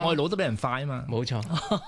我哋老得比人快啊嘛。 冇錯。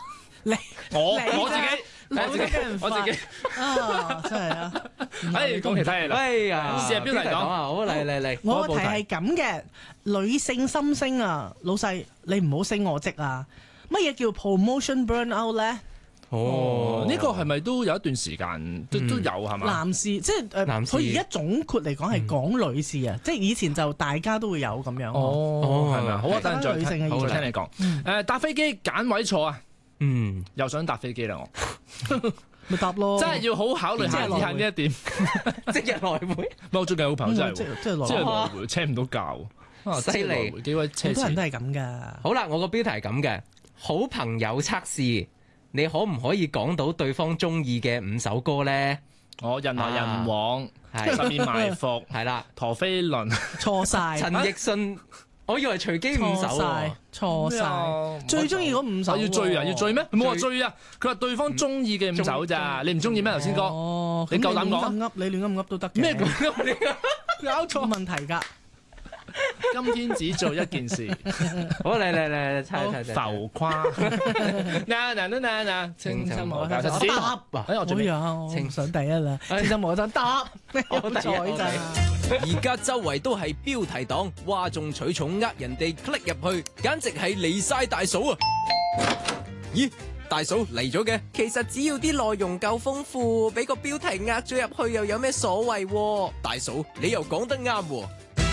我自己啊，真係啊！ 講其他嘢啦。 哎呀， 試下標題講啊，好嚟， 我個題係咁嘅，女性心聲啊，老細你唔好升我職啊！乜嘢叫 promotion burnout 咧？ 呢個係咪都有一段時間都有係嘛？ 男士即係男士佢而家總括嚟講係講女士啊，即係以前就大家都會有咁樣。 係咪啊？好啊，等陣再女性嘅意見聽你講。搭飛機揀位坐啊，又想搭飛機啦我。 咪答咯， 真係要好考慮下以下呢一點。 即日來回。 我最近好朋友真係即係來回車唔到覺， 犀利， 幾位車好多人都匙。 係咁噶。 好啦，我個標題係咁嘅，好朋友測試，你可唔可以講到對方中意嘅5首歌咧？ 人來人往，十面埋伏， 係啦， 陀飛輪， 錯晒， 陳奕迅，我以為隨機5首喎。 錯晒，最中意嗰5首。 要追啊？要追咩？冇話追啊！佢話對方中意嘅5首咋，你唔中意咩？頭先哥，你夠膽講？ 你亂噏都得嘅。 咩講？ 搞錯問題㗎。 今天只做一件事。 好嚟，猜浮誇。嗱，青春無價值。 答我準備。 我上第一啦，青春無價值答，好彩咋。 而家周圍都係標題黨，嘩眾取寵，人哋 click 入去，簡直係離晒大嫂啊！咦，大嫂嚟咗嘅？其實只要啲內容夠豐富，俾個標題呃咗入去又有咩所謂？大嫂，你又講得啱喎。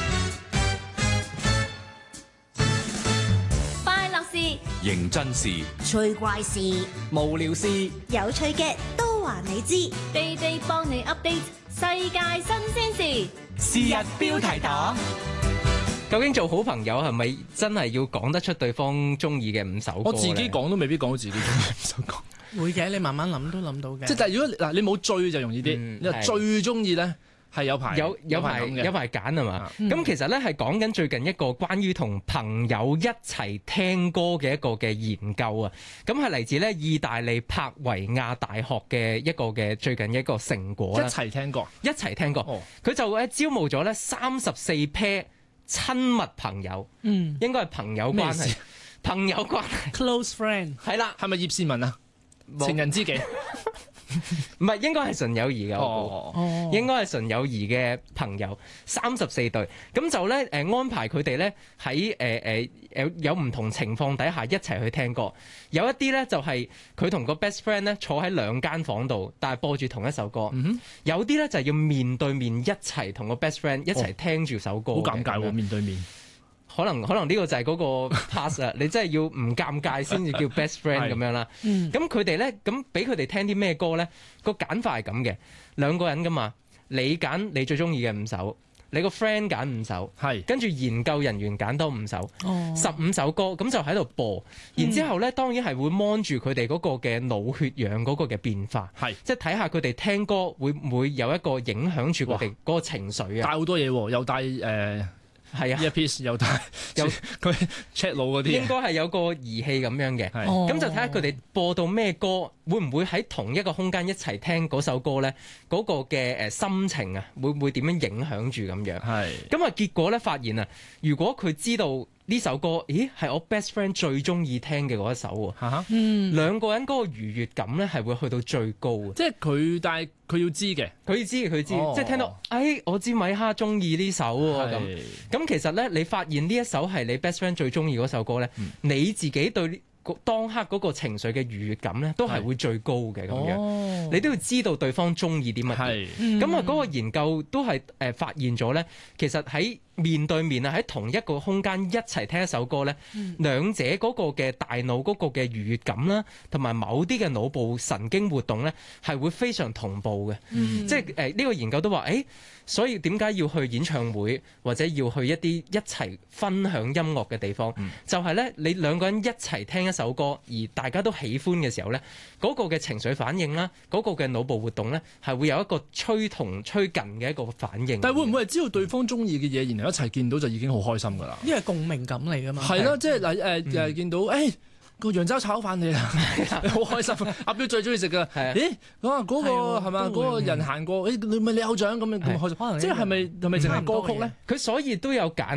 快樂事、 認真事、 趣怪事、 無聊事， 有趣嘅都話你知，地地幫你 update 世界新鮮事。 是日標題黨， 究竟做好朋友係咪真係要講得出對方中意嘅5首歌？ 我自己講都未必講到自己中意嘅5首歌。 會嘅，你慢慢諗都諗到嘅。 即係但係如果嗱你冇追就容易啲，你話最中意咧係有排揀係嘛？咁其實咧係講緊最近一個關於同朋友一齊聽歌嘅一個嘅研究啊。咁係嚟自咧意大利柏維亞大學嘅一個嘅最近一個成果啦。 一齊聽歌， 佢就招募咗咧34 pair 親密朋友，應該係朋友關係 ，close friend 係啦， 係咪葉倩文啊？情人知己。 唔係，應該係純友誼嘅，我估應該係純友誼嘅朋友34對，咁就咧安排佢哋咧喺有唔同情況底下一齊去聽歌，有一啲咧就係佢同個 best friend 咧坐喺2間房度，但係播住同一首歌，有啲咧就係要面對面一齊同個 best friend 一齊聽住首歌， 好尷尬喎，面對面。 可能呢個就係嗰個 pass 啊！你真係要唔尷尬先至叫 best friend 咁樣啦。咁佢哋咧，咁俾佢哋聽啲咩歌咧？個揀法係咁嘅，2個人噶嘛，你揀你最中意嘅5首，你個 friend 揀5首，跟住研究人員揀多5首，15首歌，咁就喺度播。然之後咧，當然係會 mon 住佢哋嗰個嘅腦血氧嗰個嘅變化，即係睇下佢哋聽歌會唔會有一個影響住佢哋嗰個情緒啊！ 帶好多嘢喎，又帶係啊，一 piece 又帶佢 check 腦嗰啲， 應該係有個儀器咁樣嘅，咁就睇下佢哋播到咩歌，會唔會喺同一個空間一齊聽嗰首歌咧？嗰個嘅心情啊，會唔會點樣影響住咁樣？咁啊，結果咧發現啊，如果佢知道呢首歌，咦係我 best friend 最中意聽嘅嗰一首喎，2個人嗰個愉悅感咧係會去到最高嘅。 即係佢，但係佢要知嘅， 佢知，即係聽到，我知米哈中意呢首喎咁其實咧，你發現呢一首係你 best friend 最中意嗰首歌咧，你自己對當刻嗰個情緒嘅愉悅感咧，都係會最高嘅咁樣。你都要知道對方中意啲乜嘢。咁啊，嗰個研究都係發現咗咧，其實喺面對面啊，喺同一個空間一齊聽一首歌咧，兩者嗰個嘅大腦嗰個嘅愉悅感啦，同埋某啲嘅腦部神經活動咧，係會非常同步嘅。即係呢個研究都話，所以點解要去演唱會或者要去一啲一齊分享音樂嘅地方？就係咧，你2個人一齊聽一首歌，而大家都喜歡嘅時候咧，嗰個嘅情緒反應啦，嗰個嘅腦部活動咧，係會有一個趨近嘅一個反應。 但係會唔會係知道對方中意嘅嘢，然後一齊見到就已經好開心㗎啦？ 呢係共鳴感嚟㗎嘛？ 係咯，即係嗱見到個揚州炒飯嚟啦，好開心。阿彪最中意食㗎。咦，嗰個係嘛？嗰個人行過，你咪你偶像咁樣咁開心。即係係咪淨係歌曲咧？ 佢所以都有揀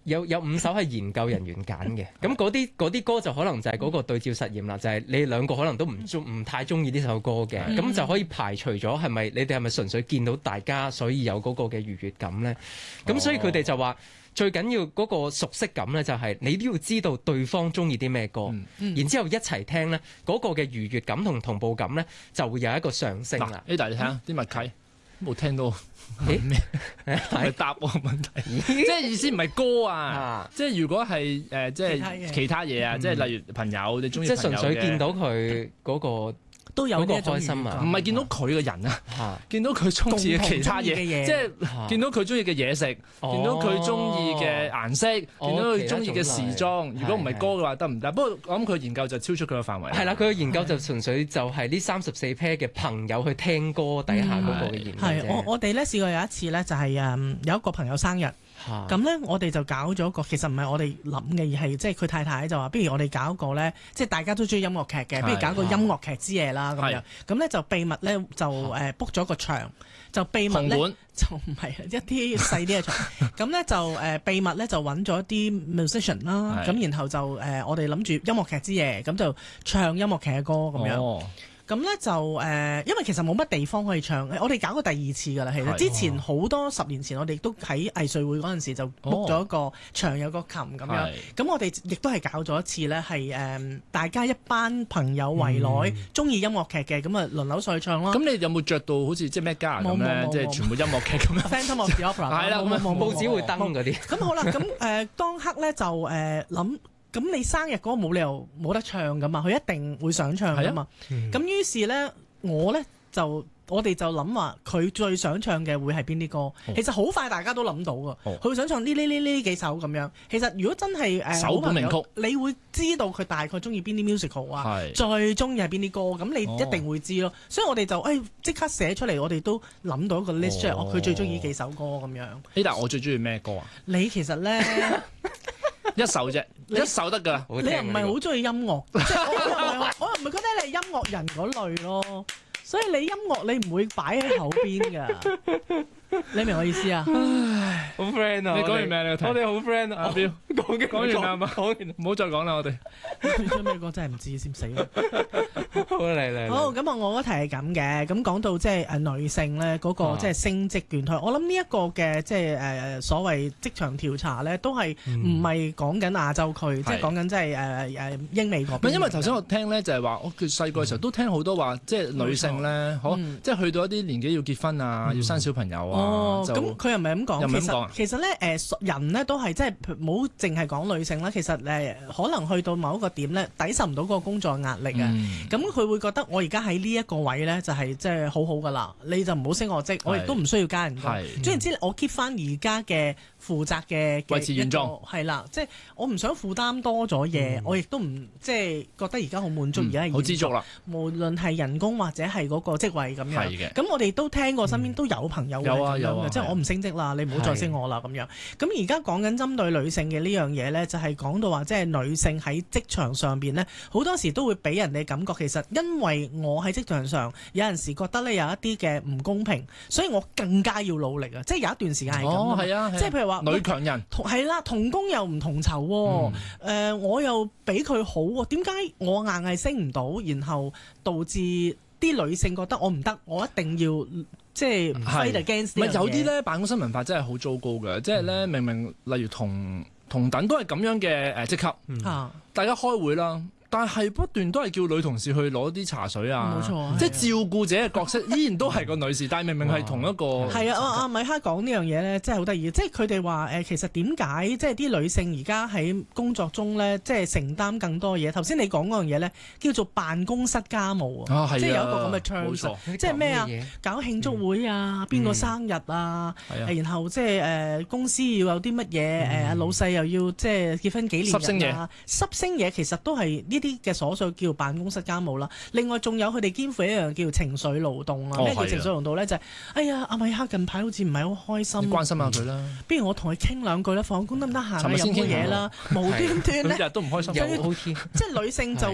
有5首係研究人員揀嘅，咁嗰啲歌就可能就係嗰個對照實驗啦，就係你兩個可能都唔太中意呢首歌嘅，咁就可以排除咗係咪你哋係咪純粹見到大家所以有嗰個嘅愉悅感咧？咁所以佢哋就話最緊要嗰個熟悉感咧，就係你都要知道對方中意啲咩歌，然之後一齊聽咧，嗰個嘅愉悅感同同步感咧就會有一個上升啦。 你睇下啲默契。冇聽到咩？係答我問題，即係意思唔係歌啊！即係如果係即係其他嘢啊，即係例如朋友，你中意即係純粹見到佢嗰個都有呢一種開心啊！ 唔係見到佢嘅人啊，見到佢中意嘅其他嘢，即係見到佢中意嘅嘢食，見到佢中意嘅顏色，見到佢中意嘅時裝。如果唔係歌嘅話，得唔得？不過我諗佢研究就超出佢嘅範圍。係啦，佢嘅研究就純粹就係呢34 pair 嘅朋友去聽歌底下嗰個嘅研究啫。 係我哋咧試過有一次咧，就係有一個朋友生日。咁咧，我哋就搞咗個，其實唔係我哋諗嘅，而係即係佢太太就話，不如我哋搞個咧，即係大家都中意音樂劇嘅，不如搞個音樂劇之夜啦咁樣。咁咧就秘密咧就book 咗個場，就秘密咧就唔係一啲細啲嘅場。咁咧就秘密咧就揾咗啲 musician 啦，咁然後就我哋諗住音樂劇之夜，咁就唱音樂劇嘅歌咁樣。咁咧就因為其實冇乜地方可以唱，我哋搞過第2次㗎啦。其實之前好多10年前，我哋都喺藝穗會嗰陣時就 book 咗一個場，有個琴咁樣。咁我哋亦都係搞咗一次咧，係大家一班朋友圍內中意音樂劇嘅，咁啊輪流上去唱咯。 咁你有冇着到好似即係咩家咁咧？即係全部音樂劇咁樣。 Phantom of the Opera 係啦， 報紙會登嗰啲。 咁好啦，咁當刻咧就諗。咁你生日嗰個冇理由冇得唱噶嘛，佢一定會想唱噶嘛。咁於是咧，我哋就諗話佢最想唱嘅會係邊啲歌。其實好快大家都諗到噶，佢會想唱呢幾首咁樣。其實如果真係首本名曲， 你會知道佢大概中意邊啲 musical 啊，最中意係邊啲歌，咁你一定會知咯。所以我哋就即刻寫出嚟，我哋都諗到一個 list 出嚟，佢最中意幾首歌咁樣。 但係我最中意咩歌啊？ 你其實咧。 一首啫，一首得㗎。 你又唔係好中意音樂，即係我又唔係覺得你係音樂人嗰類咯，所以你音樂你唔會擺喺後邊㗎。你明我意思啊？ 唉，好 friend 啊！ 你講完咩？我哋好 friend 啊！阿彪講完嘛？講完，唔好再講啦！我哋最中意咩歌真係唔知先死啦！ 好嚟好咁啊！我嗰題係咁嘅，咁講到即係女性咧嗰個即係升職倦怠，我諗呢一個嘅即係所謂職場調查咧，都係唔係講緊亞洲區，即係講緊即係英美嗰邊。 因為頭先我聽咧就係話，我細個嘅時候都聽好多話，即係女性咧，即係去到一啲年紀要結婚啊，要生小朋友啊。 咁佢又唔係咁講，其實咧人咧都係即係唔好淨係講女性啦，其實可能去到某一個點咧，抵受唔到嗰個工作壓力啊，咁佢會覺得我而家喺呢一個位咧就係即係好好噶啦，你就唔好升我職，我亦都唔需要加人工，總言之我 keep 翻而家嘅負責嘅維持原狀係啦，即係我唔想負擔多咗嘢，我亦都唔即係覺得而家好滿足，而家係好知足啦，無論係人工或者係嗰個職位咁樣，咁我哋都聽過身邊都有朋友即係我唔升職啦，你唔好再升我啦咁樣。咁而家講緊針對女性嘅呢樣嘢呢，就係講到話即係女性喺職場上邊呢，好多時都會俾人哋感覺，其實因為我喺職場上有陣時覺得呢有一啲嘅唔公平，所以我更加要努力啊！即係有一段時間係咁，即係譬如話女強人係啦，同工又唔同酬，我又比佢好喎，點解我硬係升唔到，然後導致啲女性覺得我唔得，我一定要。即係 fight against 呢樣嘢。 有啲咧辦公室文化真係好糟糕嘅，即係咧明明例如同等都係咁樣嘅職級，大家開會啦。但係不斷都係叫女同事去攞啲茶水啊，冇錯，即係照顧者嘅角色依然都係個女士，但係明明係同一個。係啊，阿米哈講呢樣嘢咧，真係好得意。即係佢哋話其實點解即係啲女性而家喺工作中咧，即係承擔更多嘢？頭先你講嗰樣嘢咧，叫做辦公室家務啊，即係有一個咁嘅 term，即係咩啊？搞慶祝會啊，邊個生日啊？然後即係公司要有啲乜嘢老細又要即係結婚紀念日啊，濕星嘢其實都係呢啲嘅瑣碎叫辦公室家務啦。另外仲有佢哋肩負一樣叫情緒勞動啊。咩叫情緒勞動咧？就係哎呀，阿米克近排好似唔係好開心，關心下佢啦。不如我同佢傾兩句啦，放工得唔得閒啊？飲杯嘢啦，無端端咧，日都唔開心， 即係女性就會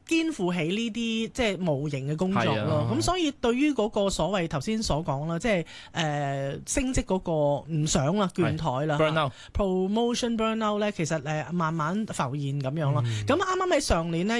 肩負起呢啲即係無形嘅工作咯。咁所以對於嗰個所謂頭先所講啦，即係升職嗰個唔想啦，倦怠啦 ，promotion burnout 咧，其實慢慢浮現咁樣咯。咁啱啱喺上年咧。